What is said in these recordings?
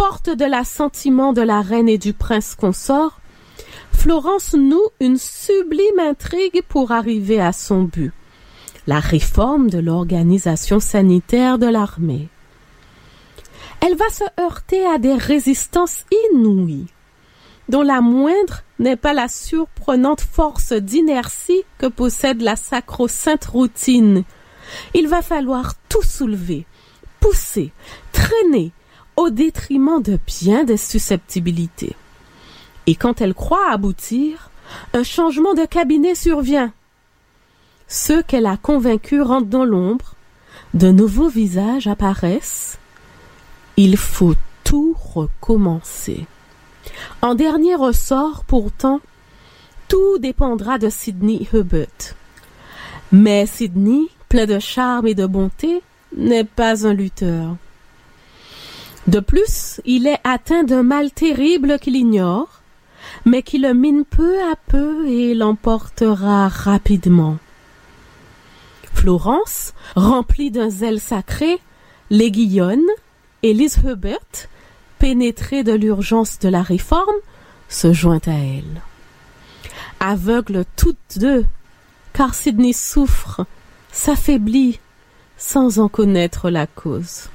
forte de l'assentiment de la reine et du prince consort, Florence noue une sublime intrigue pour arriver à son but, la réforme de l'organisation sanitaire de l'armée. Elle va se heurter à des résistances inouïes, dont la moindre n'est pas la surprenante force d'inertie que possède la sacro-sainte routine. Il va falloir tout soulever, pousser, traîner, au détriment de bien des susceptibilités. Et quand elle croit aboutir, un changement de cabinet survient. Ceux qu'elle a convaincus rentrent dans l'ombre, de nouveaux visages apparaissent. Il faut tout recommencer. En dernier ressort, pourtant, tout dépendra de Sidney Herbert. Mais Sidney, plein de charme et de bonté, n'est pas un lutteur. De plus, il est atteint d'un mal terrible qu'il ignore, mais qui le mine peu à peu et l'emportera rapidement. Florence, remplie d'un zèle sacré, l'aiguillonne, et Liz Herbert, pénétrée de l'urgence de la réforme, se joint à elle. Aveugles toutes deux, car Sidney souffre, s'affaiblit, sans en connaître la cause.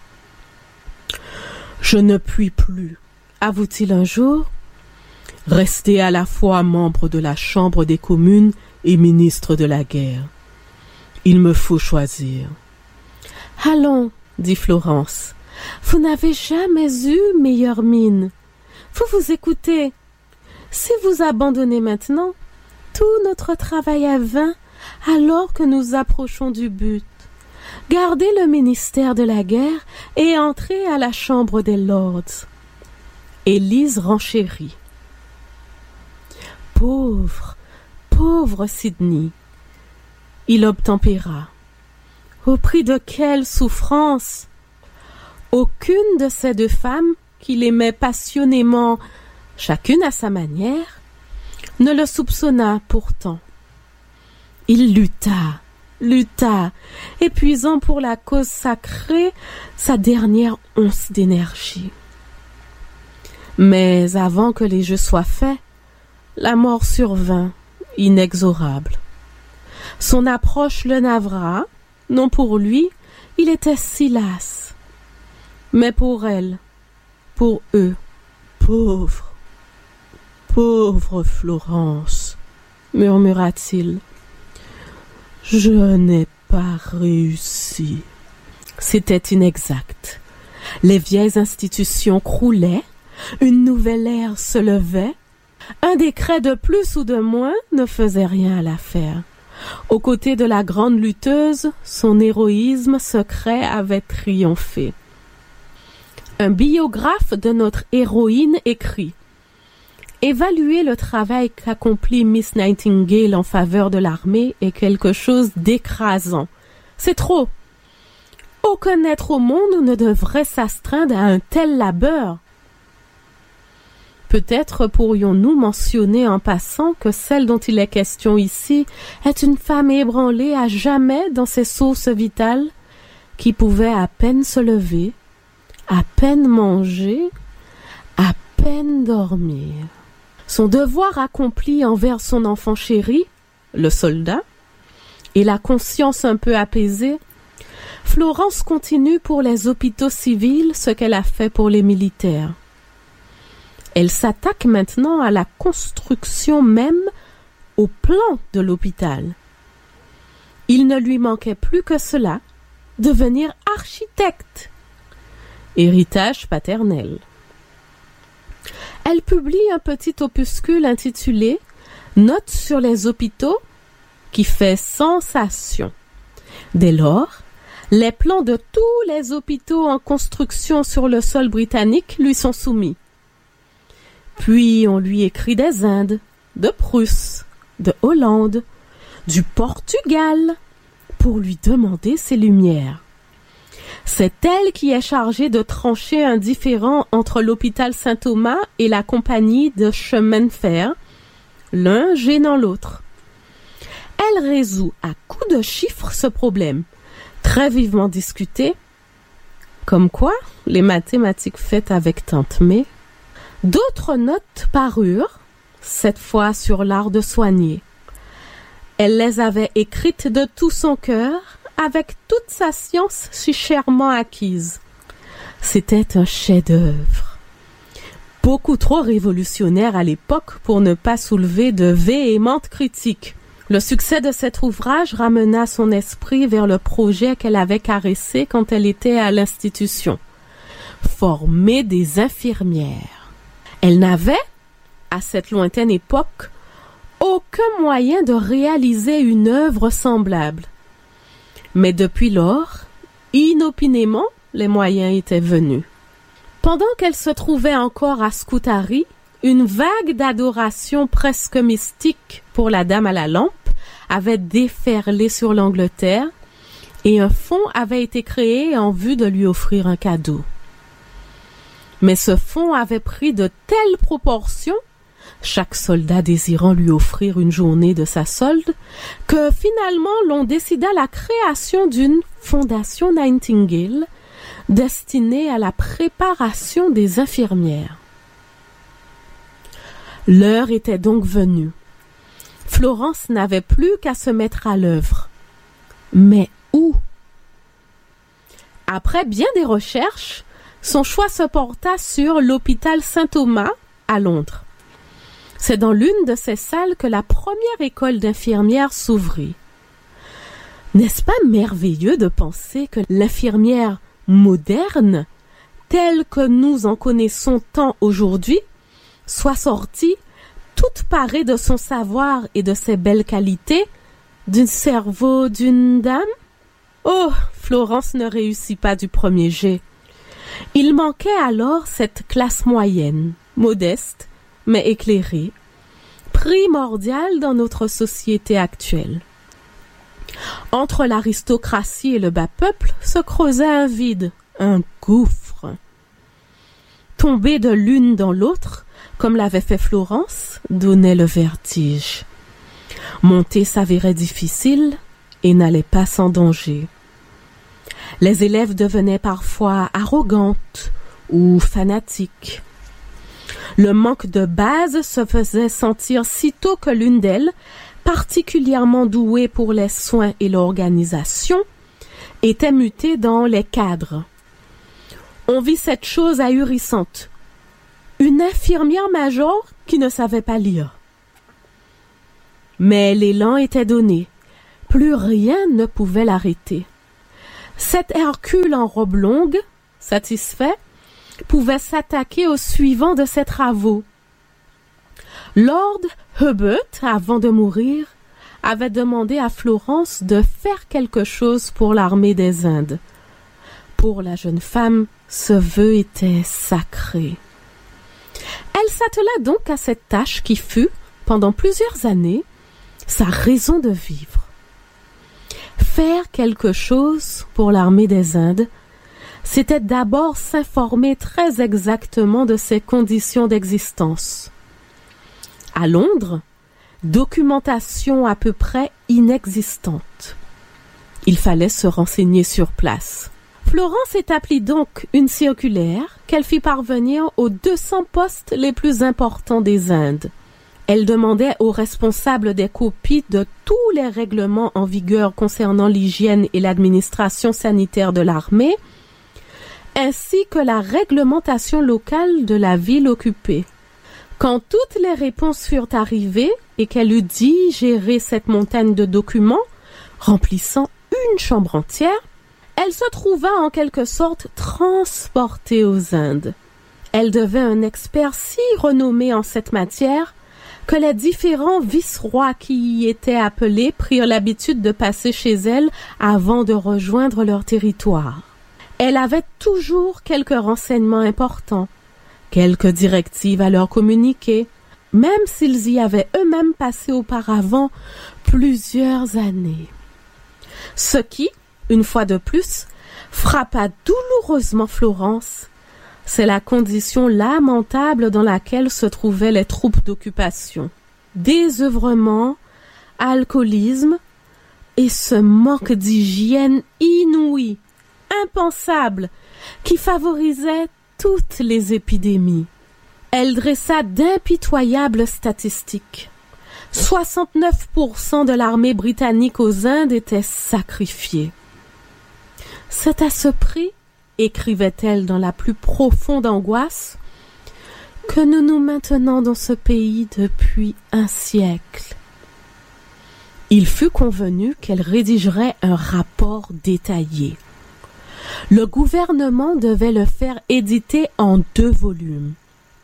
« Je ne puis plus », avoue-t-il un jour, « rester à la fois membre de la Chambre des communes et ministre de la guerre. Il me faut choisir. »« Allons, » dit Florence, « vous n'avez jamais eu meilleure mine. Vous vous écoutez. Si vous abandonnez maintenant, tout notre travail est vain alors que nous approchons du but. Gardez le ministère de la guerre et entrez à la Chambre des Lords. » Élise renchérit. Pauvre, pauvre Sidney. Il obtempéra. Au prix de quelle souffrance! Aucune de ces deux femmes, qu'il aimait passionnément, chacune à sa manière, ne le soupçonna pourtant. Il lutta, épuisant pour la cause sacrée sa dernière once d'énergie. Mais avant que les jeux soient faits, la mort survint, inexorable. Son approche le navra, non pour lui, il était si las, mais pour elle, pour eux. Pauvre, pauvre Florence, murmura-t-il. Je n'ai pas réussi. C'était inexact. Les vieilles institutions croulaient, une nouvelle ère se levait. Un décret de plus ou de moins ne faisait rien à l'affaire. Aux côtés de la grande lutteuse, son héroïsme secret avait triomphé. Un biographe de notre héroïne écrit « Évaluer le travail qu'accomplit Miss Nightingale en faveur de l'armée est quelque chose d'écrasant. C'est trop. Aucun être au monde ne devrait s'astreindre à un tel labeur. » Peut-être pourrions-nous mentionner en passant que celle dont il est question ici est une femme ébranlée à jamais dans ses sources vitales, qui pouvait à peine se lever, à peine manger, à peine dormir. Son devoir accompli envers son enfant chéri, le soldat, et la conscience un peu apaisée, Florence continue pour les hôpitaux civils ce qu'elle a fait pour les militaires. Elle s'attaque maintenant à la construction même, au plan de l'hôpital. Il ne lui manquait plus que cela, devenir architecte. Héritage paternel. Elle publie un petit opuscule intitulé « Notes sur les hôpitaux » qui fait sensation. Dès lors, les plans de tous les hôpitaux en construction sur le sol britannique lui sont soumis. Puis on lui écrit des Indes, de Prusse, de Hollande, du Portugal, pour lui demander ses lumières. C'est elle qui est chargée de trancher un différend entre l'hôpital Saint-Thomas et la compagnie de chemin de fer, l'un gênant l'autre. Elle résout à coups de chiffres ce problème, très vivement discuté, comme quoi les mathématiques faites avec Tante May, d'autres notes parurent, cette fois sur l'art de soigner. Elle les avait écrites de tout son cœur, avec toute sa science si chèrement acquise. C'était un chef-d'œuvre, beaucoup trop révolutionnaire à l'époque pour ne pas soulever de véhémentes critiques. Le succès de cet ouvrage ramena son esprit vers le projet qu'elle avait caressé quand elle était à l'institution: former des infirmières. Elle n'avait, à cette lointaine époque, aucun moyen de réaliser une œuvre semblable. Mais depuis lors, inopinément, les moyens étaient venus. Pendant qu'elle se trouvait encore à Scutari, une vague d'adoration presque mystique pour la dame à la lampe avait déferlé sur l'Angleterre et un fonds avait été créé en vue de lui offrir un cadeau. Mais ce fonds avait pris de telles proportions, chaque soldat désirant lui offrir une journée de sa solde, que finalement l'on décida la création d'une fondation Nightingale destinée à la préparation des infirmières. L'heure était donc venue. Florence n'avait plus qu'à se mettre à l'œuvre. Mais où? Après bien des recherches, son choix se porta sur l'hôpital Saint-Thomas à Londres. C'est dans l'une de ces salles que la première école d'infirmières s'ouvrit. N'est-ce pas merveilleux de penser que l'infirmière moderne, telle que nous en connaissons tant aujourd'hui, soit sortie, toute parée de son savoir et de ses belles qualités, d'un cerveau d'une dame? Oh, Florence ne réussit pas du premier jet. Il manquait alors cette classe moyenne, modeste, mais éclairée, primordiale dans notre société actuelle. Entre l'aristocratie et le bas peuple se creusait un vide, un gouffre. Tomber de l'une dans l'autre, comme l'avait fait Florence, donnait le vertige. Monter s'avérait difficile et n'allait pas sans danger. Les élèves devenaient parfois arrogantes ou fanatiques. Le manque de base se faisait sentir sitôt que l'une d'elles, particulièrement douée pour les soins et l'organisation, était mutée dans les cadres. On vit cette chose ahurissante. Une infirmière major qui ne savait pas lire. Mais l'élan était donné. Plus rien ne pouvait l'arrêter. Cet Hercule en robe longue, satisfait, pouvait s'attaquer au suivant de ses travaux. Lord Herbert, avant de mourir, avait demandé à Florence de faire quelque chose pour l'armée des Indes. Pour la jeune femme, ce vœu était sacré. Elle s'attela donc à cette tâche qui fut, pendant plusieurs années, sa raison de vivre. Faire quelque chose pour l'armée des Indes, c'était d'abord s'informer très exactement de ses conditions d'existence. À Londres, documentation à peu près inexistante. Il fallait se renseigner sur place. Florence établit donc une circulaire qu'elle fit parvenir aux 200 postes les plus importants des Indes. Elle demandait aux responsables des copies de tous les règlements en vigueur concernant l'hygiène et l'administration sanitaire de l'armée, ainsi que la réglementation locale de la ville occupée. Quand toutes les réponses furent arrivées et qu'elle eut digéré cette montagne de documents, remplissant une chambre entière, elle se trouva en quelque sorte transportée aux Indes. Elle devait un expert si renommé en cette matière que les différents vice-rois qui y étaient appelés prirent l'habitude de passer chez elle avant de rejoindre leur territoire. Elle avait toujours quelques renseignements importants, quelques directives à leur communiquer, même s'ils y avaient eux-mêmes passé auparavant plusieurs années. Ce qui, une fois de plus, frappa douloureusement Florence, c'est la condition lamentable dans laquelle se trouvaient les troupes d'occupation. Désœuvrement, alcoolisme et ce manque d'hygiène inouï, impensable qui favorisait toutes les épidémies. Elle dressa d'impitoyables statistiques. 69% de l'armée britannique aux Indes était sacrifiée. C'est à ce prix, écrivait-elle dans la plus profonde angoisse, que nous nous maintenons dans ce pays depuis un siècle. Il fut convenu qu'elle rédigerait un rapport détaillé. Le gouvernement devait le faire éditer en 2 volumes.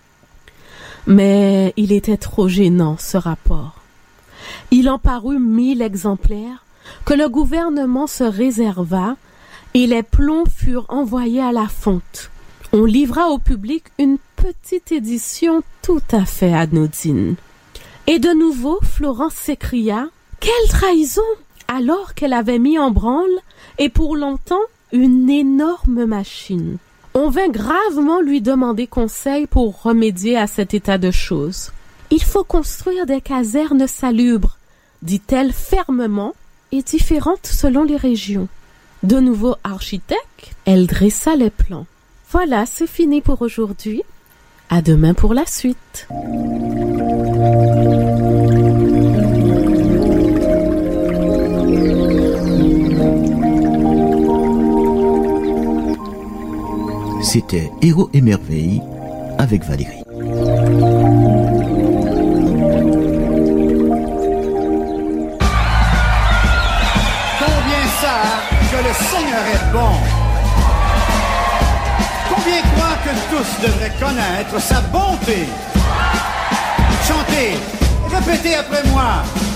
Mais il était trop gênant, ce rapport. Il en parut 1000 exemplaires que le gouvernement se réserva et les plombs furent envoyés à la fonte. On livra au public une petite édition tout à fait anodine. Et de nouveau, Florence s'écria « Quelle trahison !» alors qu'elle avait mis en branle, et pour longtemps, une énorme machine. On vint gravement lui demander conseil pour remédier à cet état de choses. « Il faut construire des casernes salubres », dit-elle fermement, et différentes selon les régions. De nouveau architecte, elle dressa les plans. Voilà, c'est fini pour aujourd'hui. À demain pour la suite. C'était Héros et Merveilles avec Valérie. Combien ça que le Seigneur est bon? Combien croient que tous devraient connaître sa bonté? Chantez, répétez après moi.